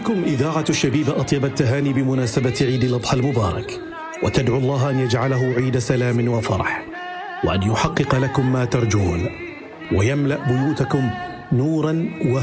لكم إذاعة الشبيبة أطيب التهاني بمناسبة عيد الأضحى المبارك، وتدعو الله أن يجعله عيد سلام وفرح، وأن يحقق لكم ما ترجون، ويملأ بيوتكم نورا